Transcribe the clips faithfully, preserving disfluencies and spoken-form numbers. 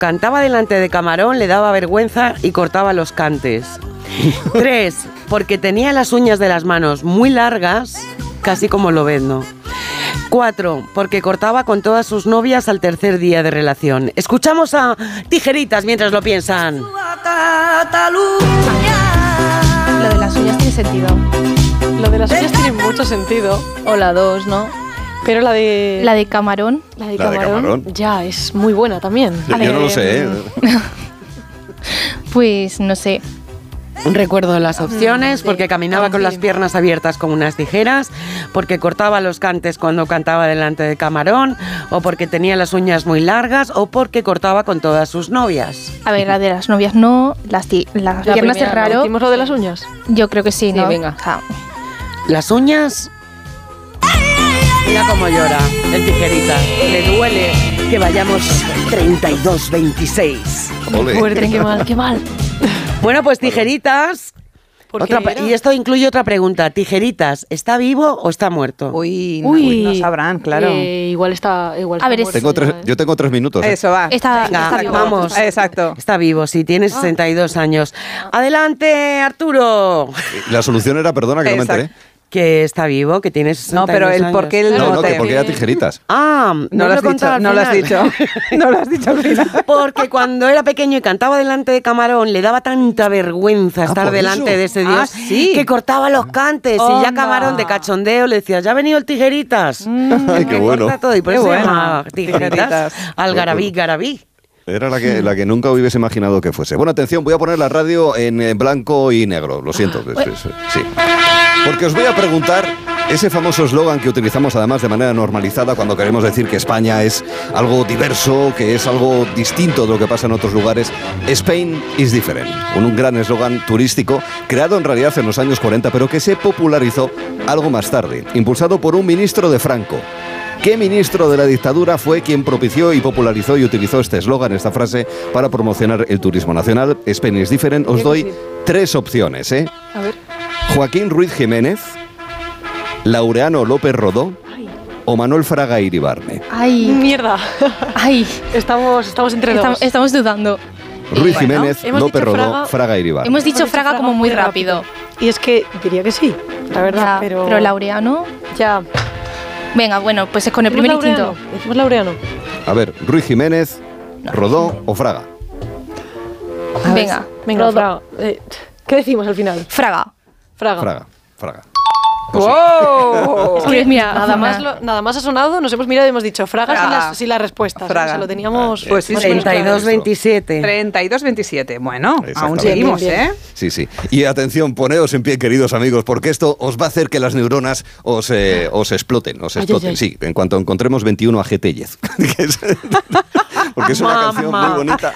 cantaba delante de Camarón le daba vergüenza y cortaba los cantes. Tres, porque tenía las uñas de las manos muy largas, casi como Lobezno. Cuatro, porque cortaba con todas sus novias al tercer día de relación. Escuchamos a Tijeritas mientras lo piensan. Lo de las uñas tiene sentido. Lo de las uñas tiene mucho sentido. O la dos, ¿no? Pero la de... La de Camarón. La de La de Camarón, Camarón. ya, es muy buena también. Yo, yo no lo sé, ¿eh? Pues no sé. Recuerdo las opciones, porque caminaba con las piernas abiertas como unas tijeras, porque cortaba los cantes cuando cantaba delante de Camarón, o porque tenía las uñas muy largas, o porque cortaba con todas sus novias. A ver, la de las novias no, las, ti- las La piernas primera, es ¿no? raro. ¿Hicimos lo de las uñas? Yo creo que sí, Sí, ¿no? venga. O sea, Las uñas... Mira cómo llora el Tijerita. Le duele que vayamos treinta y dos veintiséis. Ole. Fuerte, qué mal, qué mal. Bueno, pues Tijeritas... ¿Por qué Otra pa- era? y esto incluye otra pregunta. Tijeritas, ¿está vivo o está muerto? Uy, no, Uy, uy, no sabrán, claro. Eh, igual está, igual A está ver, es- muerto Tengo tres, ya, ¿eh? yo tengo tres minutos. ¿eh? Eso va. está, Venga, está vivo. vamos. Exacto. Está vivo, sí, tiene sesenta y dos años. Adelante, Arturo. La solución era, perdona, que no me Exacto. enteré. Que está vivo, que tiene sesenta y dos No, pero el años. por qué el No, no, mote. que porque era Tijeritas. Ah, no, No lo he has contado dicho, al no lo has final. dicho. No lo has dicho al final. Porque cuando era pequeño y cantaba delante de Camarón, le daba tanta vergüenza estar por delante eso. de ese Ah, dios sí. que cortaba los cantes. Y ya Onda. Camarón de cachondeo le decía, ya ha venido el Tijeritas. Ay, qué Que bueno. corta todo, y por Qué eso se bueno. llama Tijeritas. Tijeritas. Al garabí, garabí. Era la que, la que nunca hubiese imaginado que fuese. Bueno, atención, voy a poner la radio en eh, blanco y negro. Lo siento. es- es- sí. Porque os voy a preguntar ese famoso eslogan que utilizamos además de manera normalizada cuando queremos decir que España es algo diverso, que es algo distinto de lo que pasa en otros lugares. Spain is different. Un, un gran eslogan turístico creado en realidad en los años cuarenta, pero que se popularizó algo más tarde, impulsado por un ministro de Franco. ¿Qué ministro de la dictadura fue quien propició y popularizó y utilizó este eslogan, esta frase, para promocionar el turismo nacional? Spain is different. Os doy tres opciones, ¿eh? A ver. Joaquín Ruiz Jiménez, Laureano López Rodó o Manuel Fraga Iribarne. Ay, Mierda. ay. Estamos, estamos entre Estamos, dos. estamos dudando. Ruiz bueno, Jiménez, hemos López dicho Rodó, Fraga- Fraga Iribarne. Hemos dicho Hemos dicho Fraga como muy rápido. Y es que diría que sí, la verdad, Ya, pero... pero Laureano... Ya. Venga, bueno, pues es con el primer Decimos instinto. Laureano, decimos Laureano. A ver, Ruiz Jiménez, Rodó o Fraga. Venga, Venga, Rodo. Fraga. Eh, ¿Qué decimos al final? Fraga. Fraga. Fraga, Fraga. ¡Wow! Es que, mira, Nada más, una- lo- nada más ha sonado, nos hemos mirado y hemos dicho Fraga, sin Fraga. las, sin las respuestas. Fraga. O sea, lo teníamos... Pues sí, más o menos treinta y claro. dos veintisiete. treinta y dos veintisiete. Bueno, aún Exactamente. seguimos, Bien, bien, ¿eh? Sí, sí. Y atención, poneos en pie, queridos amigos, porque esto os va a hacer que las neuronas os, eh, os exploten, os Ay, exploten. ay, ay. Sí, en cuanto encontremos veintiuno a G Tellez. Que es- Porque es una Mamá. canción muy bonita.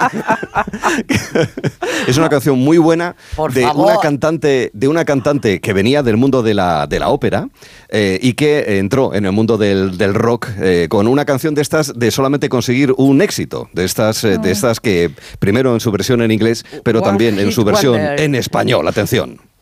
Es una canción muy buena Por de favor. una cantante, de una cantante que venía del mundo de la, de la ópera eh, y que entró en el mundo del, del rock eh, con una canción de estas de solamente conseguir un éxito, de estas, eh, de estas que primero en su versión en inglés, pero One también en hit su versión wonder. en español. Atención.